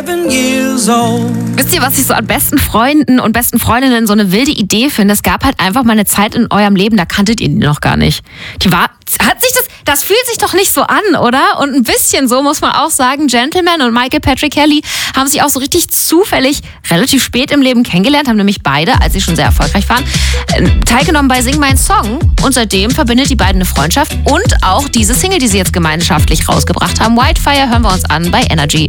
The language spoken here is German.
7 years old. Wisst ihr, was ich so an besten Freunden und besten Freundinnen so eine wilde Idee finde? Es gab halt einfach mal eine Zeit in eurem Leben, da kanntet ihr die noch gar nicht. Das fühlt sich doch nicht so an, oder? Und ein bisschen so muss man auch sagen, Gentleman und Michael Patrick Kelly haben sich auch so richtig zufällig relativ spät im Leben kennengelernt, haben nämlich beide, als sie schon sehr erfolgreich waren, teilgenommen bei Sing Mein Song. Und seitdem verbindet die beiden eine Freundschaft und auch diese Single, die sie jetzt gemeinschaftlich rausgebracht haben. Whitefire hören wir uns an bei Energy.